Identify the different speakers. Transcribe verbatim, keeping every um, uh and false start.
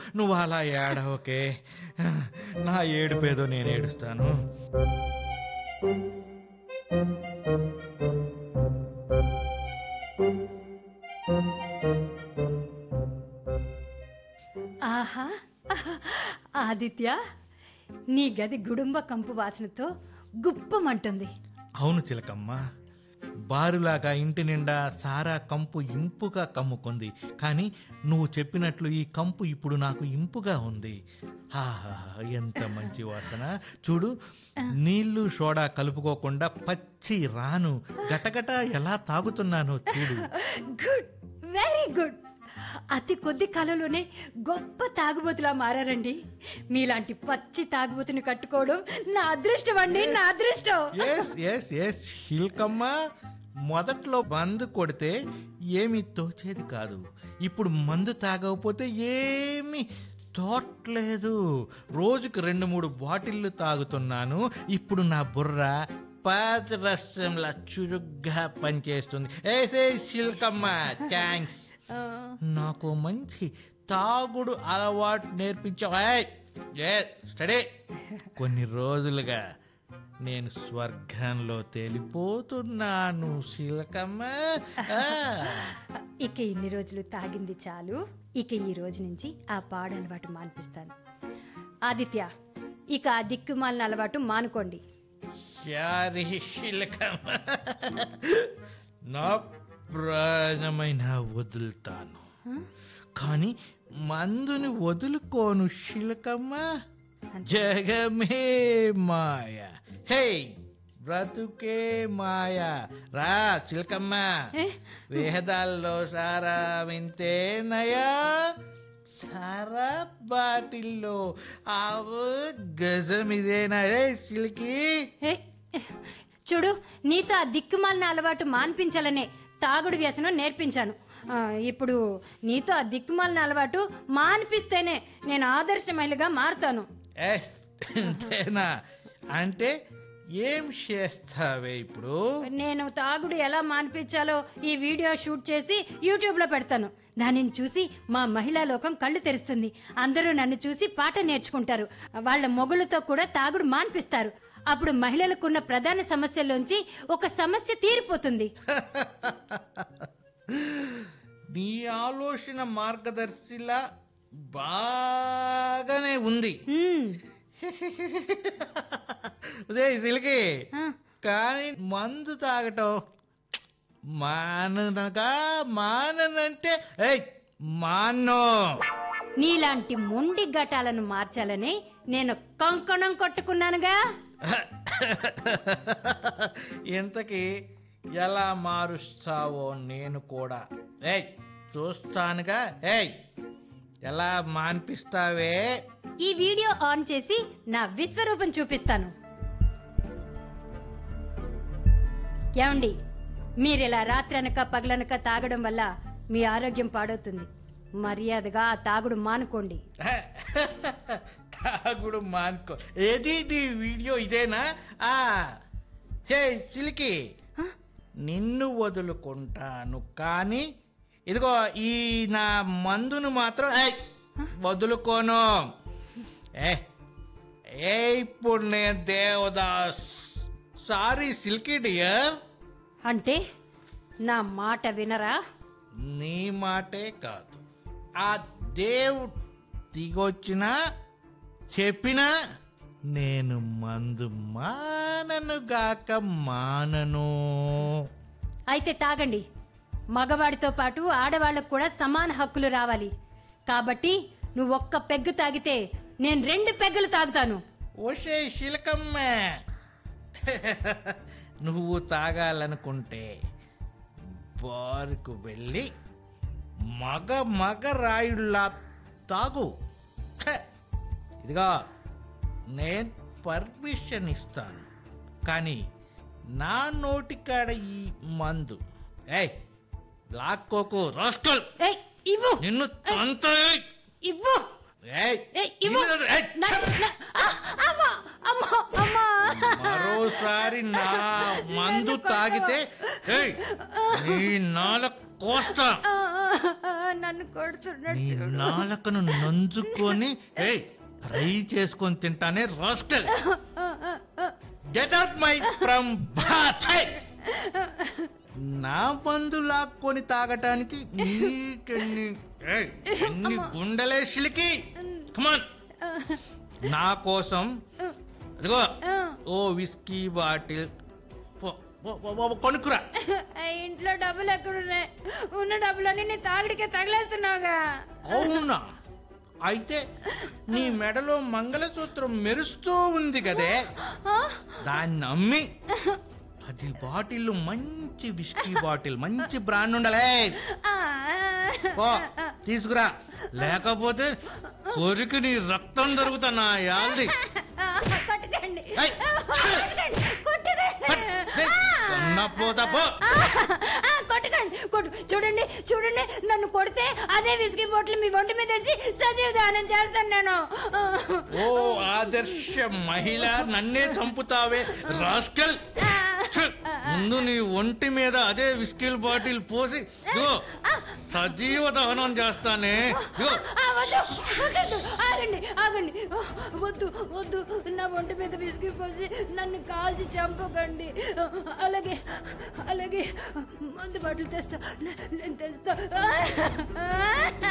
Speaker 1: నువ్వు అలా ఏడవకే. నా ఏడుపేదో నేను ఏడుస్తాను.
Speaker 2: ఆహా, ఆదిత్య, నీ గది గుడుంబ కంపు వాసనతో గుప్పమంటుంది.
Speaker 1: అవును చిలకమ్మ, బారులాగా ఇంటి నిండా సారా కంపు ఇంపుగా కమ్ముకుంది. కానీ నువ్వు చెప్పినట్లు ఈ కంపు ఇప్పుడు నాకు ఇంపుగా ఉంది. ఆహా, ఎంత మంచి వాసన! చూడు, నీళ్లు సోడా కలుపుకోకుండా పచ్చి రాను గటగట ఎలా తాగుతున్నానో చూడు.
Speaker 2: Good, very good. అతి కొద్ది కాలంలోనే గొప్ప తాగుబోతులా మారారండి. మీలాంటి పచ్చి తాగుబోతుని కట్టుకోవడం నా అదృష్టం అండి, నా అదృష్టం.
Speaker 1: ఎస్ ఎస్ ఎస్ చిలకమ్మ, మొదట్లో మందు కొడితే ఏమీ తోచేది కాదు. ఇప్పుడు మందు తాగకపోతే ఏమీ తోట్లేదు. రోజుకు రెండు మూడు బాటిళ్లు తాగుతున్నాను. ఇప్పుడు నా బుర్ర పాదరసంలా చురుగ్గా పనిచేస్తుంది. ఏసే చిలకమ్మ, థ్యాంక్స్. నాకు మంచి తాగుడు అలవాటు నేర్పించావు. స్టడీ. కొన్ని రోజులుగా నేను స్వర్గంలో తేలిపోతున్నాను చిలకమ్మ.
Speaker 2: ఇక ఇన్ని రోజులు తాగింది చాలు. ఇక ఈ రోజు నుంచి ఆ పాడు అలవాటు మాన్పిస్తాను. ఆదిత్య, ఇక ఆ దిక్కుమాలిన అలవాటు మానుకోండి.
Speaker 1: చిలకమ్మ, నా ప్రాణమైన వదులుతాను, కానీ మందుని వదులుకోను చిలకమ్మ. జగమే మాయ, హే బ్రతుకే మాయ. రా చిలకమ్మ, వేదాల్లో సారా వింతే నయా, సారా బాటిల్లో ఆవు గజమిదేనా చిలికి.
Speaker 2: చూడు, నీతో ఆ దిక్కుమాలిన అలవాటు మాన్పించాలనే తాగుడు వ్యసనం నేర్పించాను. ఇప్పుడు నీతో ఆ దిక్కుమాలిన అలవాటు మాన్పిస్తేనే నేను ఆదర్శమైలుగా మారుతాను.
Speaker 1: అంటే ఏం చేస్తావే ఇప్పుడు?
Speaker 2: నేను తాగుడు ఎలా మాన్పించాలో ఈ వీడియో షూట్ చేసి యూట్యూబ్ లో పెడతాను. దానిని చూసి మా మహిళా లోకం కళ్ళు తెరుస్తుంది. అందరూ నన్ను చూసి పాట నేర్చుకుంటారు. వాళ్ళ మొగుళ్ళతో కూడా తాగుడు మాన్పిస్తారు. అప్పుడు మహిళలకున్న ప్రధాన సమస్యల్లోంచి ఒక సమస్య తీరిపోతుంది.
Speaker 1: నీ ఆలోచన మార్గదర్శిలా బాగానే ఉంది. సిలికి, కానీ మందు తాగటం మాననగా మానంటే మానో.
Speaker 2: నీలాంటి మొండి ఘటాలను మార్చాలని నేను కంకణం కొట్టుకున్నానుగా.
Speaker 1: ఇంతకీ ఎలా మారుస్తావో నేను కూడా ఏయ్ చూస్తానుగా. ఏయ్ ఎలా మాన్పిస్తావే?
Speaker 2: ఈ వీడియో ఆన్ చేసి నా విశ్వరూపం చూపిస్తాను. ఏమండి, మీరిలా రాత్రనక పగలనక తాగడం వల్ల మీ ఆరోగ్యం పాడవుతుంది. మర్యాదగా ఆ తాగుడు మానుకోండి.
Speaker 1: తాగుడు మానుకో? ఏది నీ వీడియో ఇదేనా? ఆ హే చిలికి, నిన్ను వదులుకుంటాను, కానీ ఇదిగో ఈ నా మందును మాత్రం వదులుకోను. ఏ ఏ ఇప్పుడు నేను దేవదాస్. Sorry silky dear.
Speaker 2: అంటే నా మాట వినరా?
Speaker 1: నీ మాటే కాదు, ఆ దేవుడు దిగొచ్చినా చెప్పినా నేను మందు మాననుగాక మానను.
Speaker 2: అయితే తాగండి. మగవాడితో పాటు ఆడవాళ్ళకు కూడా సమాన హక్కులు రావాలి. కాబట్టి నువ్వు ఒక్క పెగ్గు తాగితే నేను రెండు పెగ్గులు తాగుతాను.
Speaker 1: ఓషే శిలకమ్మ, నువ్వు తాగాలనుకుంటే బారుకు వెళ్ళి మగ మగ రాయుళ్ళ తాగు. ఇదిగా నేను పర్మిషన్ ఇస్తాను, కానీ నా నోటికాడ ఈ మందు ఏయ్ లాక్కోకు రాస్కల్.
Speaker 2: ఇవ్వు.
Speaker 1: నిన్ను తంత
Speaker 2: ఇవ్వు.
Speaker 1: మరోసారి నా మందు తాగితే నీ నాలుగు కోస్తా.
Speaker 2: నన్ను కొడుతున్నాడు
Speaker 1: నీ
Speaker 2: చూడు.
Speaker 1: నాలుకను నంజుకొని ఏయ్ ఫ్రై చేసుకొని తింటానే rascal. Get out my from bath. నా మందు లాక్కొని తాగటానికి నీకెన్ని ఏయ్, ఎన్ని గుండెలే సిలికి. కమాన్, నా కోసం అదిగో ఓ విస్కీ బాటిల్ పో- పో- పో- పో- కొనుక్కురా.
Speaker 2: ఆ ఇంట్లో డబ్బులు ఎక్కడున్నాయి? ఉన్న డబ్బులన్నీ నీ తాగిడికే తగిలేస్తున్నావుగా.
Speaker 1: అవునా? అయితే నీ మెడలో మంగళసూత్రం మెరుస్తూ ఉంది కదే,
Speaker 2: ఆ?
Speaker 1: దాన్ని అమ్మి పది బాటిల్ మంచి విస్కీ బాటిల్ మంచి బ్రాండ్ ఉండాలే
Speaker 2: ఆ.
Speaker 1: పో తీసుకురా, లేకపోతే కొరికి నీ రక్తం దొరుకుతానా యాల్ది.
Speaker 2: ఆ, కొట్టకండి.
Speaker 1: ఏయ్,
Speaker 2: కొట్టకండి, కొట్టకండి.
Speaker 1: కొన్నపోతా పో.
Speaker 2: ఆ, ఆ, కొట్టకండి, కొట్టు. చూడండి చూడండి, నన్ను కొడితే అదే విస్కీ బాటిల్ మీ ఒంటి మీద వేసి సజీవ దానం చేస్తాను నేను.
Speaker 1: ఓ ఆదర్శ మహిళ, నన్నే చంపుతావే రాస్కల్. ఛ్! ముందు నీ ఒంటి మీద అదే విస్కీ బాటిల్ పోసి ఇదిగో సజీవ దహనం చేస్తానే. ఇదిగో.
Speaker 2: ఆ, వద్దు, వద్దు, ఆగండి ఆగండి. వద్దు వద్దు, నా ఒంటి మీద విసిగి పోసి నన్ను కాల్చి చంపకండి. అలాగే అలాగే మందు బాటిల్ తెస్తా, నేను తెస్తా.